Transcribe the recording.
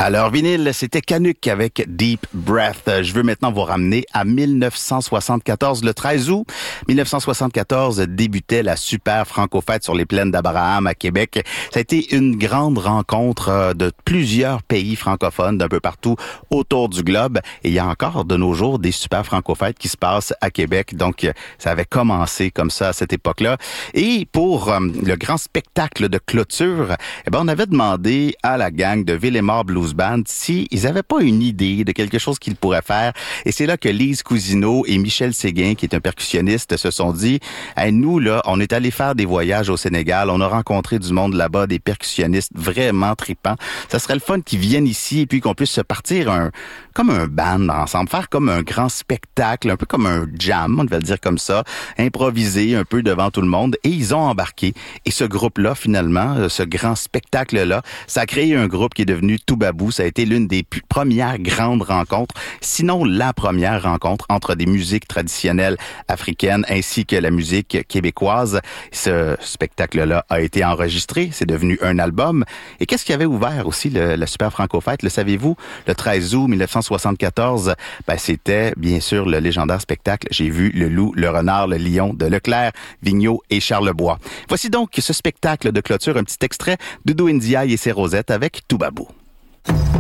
Alors, vinyle, c'était Canuck avec Deep Breath. Je veux maintenant vous ramener à 1974. Le 13 août 1974 débutait la super Franco-Fête sur les plaines d'Abraham à Québec. Ça a été une grande rencontre de plusieurs pays francophones d'un peu partout autour du globe. Et il y a encore de nos jours des super Franco-Fêtes qui se passent à Québec. Donc, ça avait commencé comme ça à cette époque-là. Et pour le grand spectacle de clôture, on avait demandé à la gang de Villemort Blues Band si ils avaient pas une idée de quelque chose qu'ils pourraient faire. Et c'est là que Lise Cousineau et Michel Séguin, qui est un percussionniste, se sont dit, hey, nous, là, on est allé faire des voyages au Sénégal, on a rencontré du monde là-bas, des percussionnistes vraiment tripants. Ça serait le fun qu'ils viennent ici et puis qu'on puisse se partir comme un band ensemble, faire comme un grand spectacle, un peu comme un jam, on va le dire comme ça, improviser un peu devant tout le monde. Et ils ont embarqué. Et ce groupe-là, finalement, ce grand spectacle-là, ça a créé un groupe qui est devenu Toubabou. Ça a été l'une des premières grandes rencontres, sinon la première rencontre entre des musiques traditionnelles africaines ainsi que la musique québécoise. Ce spectacle-là a été enregistré, c'est devenu un album. Et qu'est-ce qui avait ouvert aussi la Super Franco-Fête? Le savez-vous? Le 13 août 1974, c'était bien sûr le légendaire spectacle J'ai vu le loup, le renard, le lion de Leclerc, Vigneault et Charlebois. Voici donc ce spectacle de clôture, un petit extrait de Doudou Ndiaye et ses Rosettes avec Toubabou.